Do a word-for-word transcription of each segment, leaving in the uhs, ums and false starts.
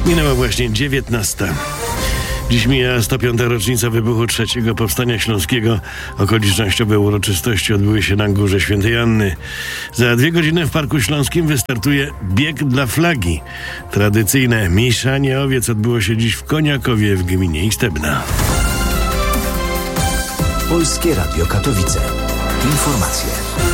Minęła właśnie dziewiętnasta. Dziś mija sto piąta rocznica wybuchu trzeciego Powstania Śląskiego. Okolicznościowe uroczystości odbyły się na Górze Świętej Anny. Za dwie godziny w Parku Śląskim wystartuje bieg dla flagi. Tradycyjne mieszanie owiec odbyło się dziś w Koniakowie w gminie Istebna. Polskie Radio Katowice. Informacje.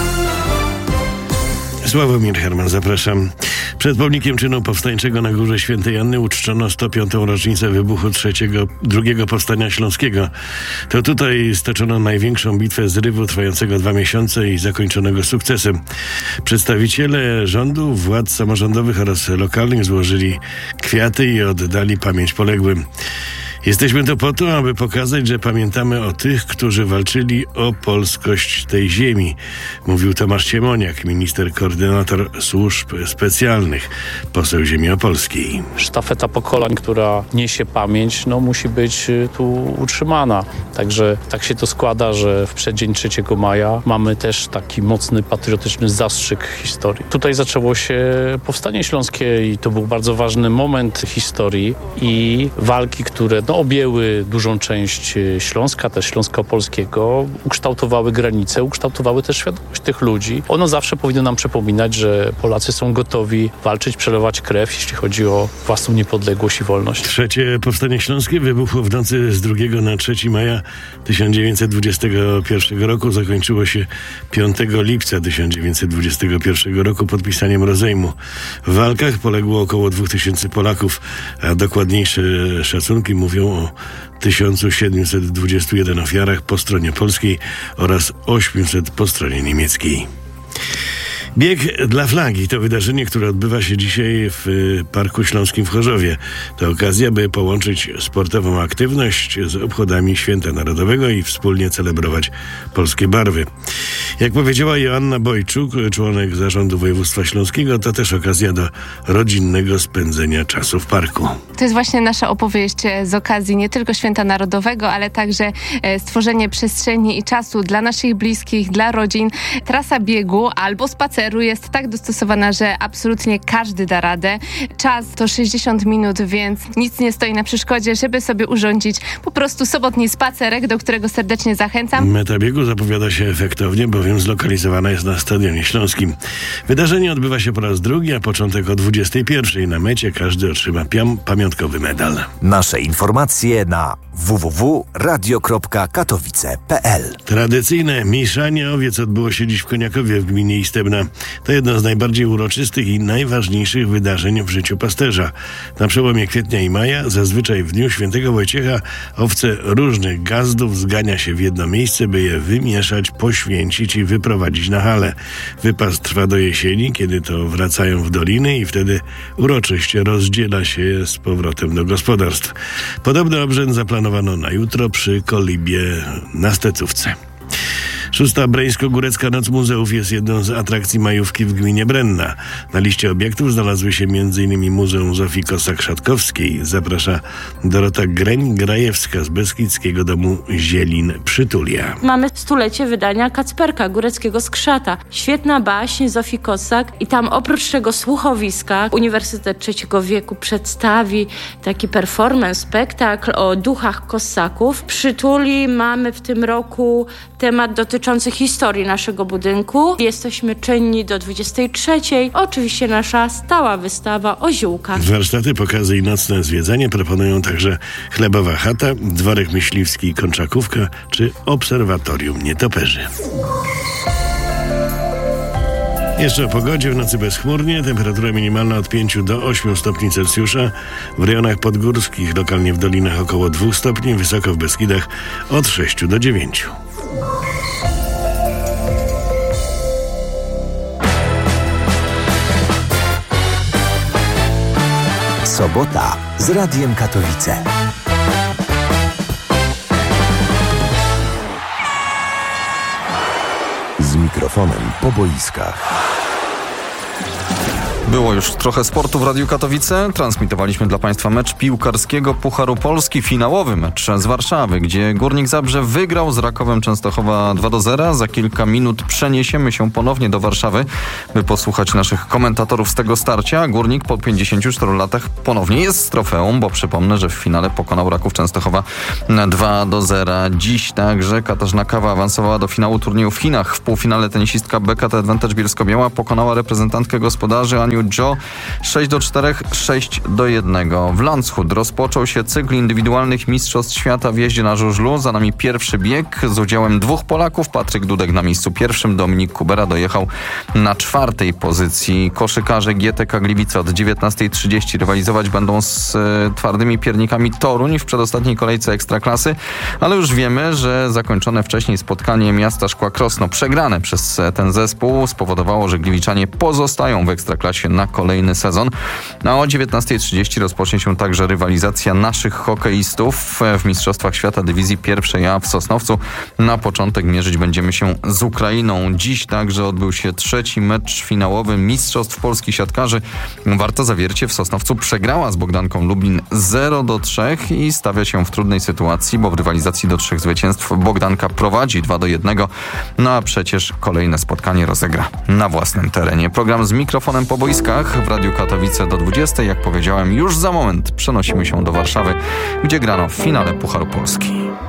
Sławomir Herman, zapraszam. Przed pomnikiem czynu powstańczego na Górze Świętej Anny uczczono sto piątą rocznicę wybuchu trzeciego, drugiego Powstania Śląskiego. To tutaj stoczono największą bitwę zrywu trwającego dwa miesiące i zakończonego sukcesem. Przedstawiciele rządu, władz samorządowych oraz lokalnych złożyli kwiaty i oddali pamięć poległym. Jesteśmy tu po to, aby pokazać, że pamiętamy o tych, którzy walczyli o polskość tej ziemi, mówił Tomasz Ciemoniak, minister koordynator służb specjalnych, poseł ziemi opolskiej. Sztafeta pokoleń, która niesie pamięć, no musi być tu utrzymana. Także tak się to składa, że w przeddzień trzeciego maja mamy też taki mocny, patriotyczny zastrzyk historii. Tutaj zaczęło się Powstanie Śląskie i to był bardzo ważny moment historii i walki, które no, objęły dużą część Śląska, też Śląsko-Opolskiego, ukształtowały granice, ukształtowały też świadomość tych ludzi. Ono zawsze powinno nam przypominać, że Polacy są gotowi walczyć, przelewać krew, jeśli chodzi o własną niepodległość i wolność. Trzecie Powstanie Śląskie wybuchło w nocy z drugiego na trzeciego maja tysiąc dziewięćset dwudziestego pierwszego roku. Zakończyło się piątego lipca tysiąc dziewięćset dwudziestego pierwszego roku podpisaniem rozejmu. W walkach poległo około dwóch tysięcy Polaków, a dokładniejsze szacunki mówią o tysiąc siedemset dwudziestu jeden ofiarach po stronie polskiej oraz osiemset po stronie niemieckiej. Bieg dla flagi to wydarzenie, które odbywa się dzisiaj w Parku Śląskim w Chorzowie. To okazja, by połączyć sportową aktywność z obchodami Święta Narodowego i wspólnie celebrować polskie barwy. Jak powiedziała Joanna Bojczuk, członek zarządu województwa śląskiego, to też okazja do rodzinnego spędzenia czasu w parku. To jest właśnie nasza opowieść z okazji nie tylko Święta Narodowego, ale także stworzenie przestrzeni i czasu dla naszych bliskich, dla rodzin. Trasa biegu albo spaceru jest tak dostosowana, że absolutnie każdy da radę. Czas to sześćdziesiąt minut, więc nic nie stoi na przeszkodzie, żeby sobie urządzić po prostu sobotni spacerek, do którego serdecznie zachęcam. Meta biegu zapowiada się efektownie, bowiem zlokalizowana jest na Stadionie Śląskim. Wydarzenie odbywa się po raz drugi, a początek o dwudziestej pierwszej. Na mecie każdy otrzyma piam- pamiątkowy medal. Nasze informacje na w w w kropka radio kropka katowice kropka p l. Tradycyjne mieszanie owiec odbyło się dziś w Koniakowie w gminie Istebna. To jedno z najbardziej uroczystych i najważniejszych wydarzeń w życiu pasterza. Na przełomie kwietnia i maja, zazwyczaj w dniu świętego Wojciecha, owce różnych gazdów zgania się w jedno miejsce, by je wymieszać, poświęcić i wyprowadzić na halę. Wypas trwa do jesieni, kiedy to wracają w doliny i wtedy uroczyście rozdziela się z powrotem do gospodarstw. Podobny obrzęd zaplanowano na jutro przy kolibie na Stecówce. Szósta Breńsko-Górecka Noc Muzeów jest jedną z atrakcji majówki w gminie Brenna. Na liście obiektów znalazły się między innymi Muzeum Zofii Kossak-Szatkowskiej. Zaprasza Dorota Greń-Grajewska z Beskidzkiego Domu Zielin Przytulia. Mamy stulecie wydania Kacperka Góreckiego Skrzata. Świetna baśń Zofii Kossak i tam oprócz tego słuchowiska Uniwersytet Trzeciego Wieku przedstawi taki performance, spektakl o duchach Kossaków. W Przytuli mamy w tym roku temat dotyczący historii naszego budynku. Jesteśmy czynni do dwudziestej trzeciej. Oczywiście nasza stała wystawa o ziółkach. Warsztaty, pokazy i nocne zwiedzanie proponują także Chlebowa Chata, Dworek Myśliwski i Konczakówka czy Obserwatorium Nietoperzy. Jeszcze o pogodzie. W nocy bezchmurnie, temperatura minimalna od pięciu do ośmiu stopni Celsjusza, w rejonach podgórskich, lokalnie w dolinach około dwóch stopni, wysoko w Beskidach od sześciu do dziewięciu. Sobota z Radiem Katowice. Z mikrofonem po boiskach. Było już trochę sportu w Radiu Katowice. Transmitowaliśmy dla Państwa mecz piłkarskiego Pucharu Polski, finałowy mecz z Warszawy, gdzie Górnik Zabrze wygrał z Rakowem Częstochowa dwa do zera. Za kilka minut przeniesiemy się ponownie do Warszawy, by posłuchać naszych komentatorów z tego starcia. Górnik po pięćdziesięciu czterech latach ponownie jest z trofeum, bo przypomnę, że w finale pokonał Raków Częstochowa dwa do zera. Dziś także Katarzyna Kawa awansowała do finału turnieju w Chinach. W półfinale tenisistka B K T Advantage Bielsko-Biała pokonała reprezentantkę gospodarzy Aniu Jo sześć do czterech, sześć do jednego. W Landshut rozpoczął się cykl indywidualnych mistrzostw świata w jeździe na żużlu. Za nami pierwszy bieg z udziałem dwóch Polaków. Patryk Dudek na miejscu pierwszym, Dominik Kubera dojechał na czwartej pozycji. Koszykarze G T K Gliwice od dziewiętnastej trzydzieści rywalizować będą z e, twardymi piernikami Toruń w przedostatniej kolejce Ekstraklasy, ale już wiemy, że zakończone wcześniej spotkanie miasta Szkła Krosno, przegrane przez ten zespół, spowodowało, że Gliwiczanie pozostają w Ekstraklasie na kolejny sezon. A o dziewiętnastej trzydzieści rozpocznie się także rywalizacja naszych hokeistów w Mistrzostwach Świata Dywizji Pierwszej A w Sosnowcu. Na początek mierzyć będziemy się z Ukrainą. Dziś także odbył się trzeci mecz finałowy Mistrzostw Polski siatkarzy. Warta Zawiercie w Sosnowcu przegrała z Bogdanką Lublin zero do trzech i stawia się w trudnej sytuacji, bo w rywalizacji do trzech zwycięstw Bogdanka prowadzi dwa do jednego. No a przecież kolejne spotkanie rozegra na własnym terenie. Program z mikrofonem po boiskach w Radiu Katowice do dwudziestej. Jak powiedziałem, już za moment przenosimy się do Warszawy, gdzie grano w finale Pucharu Polski.